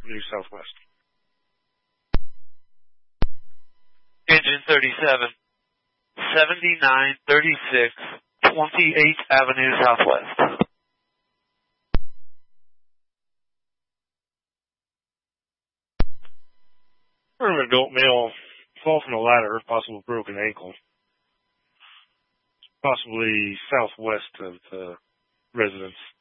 Avenue Southwest. Engine 37, 7936, 28th Avenue Southwest. An adult male fall from a ladder, possible broken ankle, possibly southwest of the residence.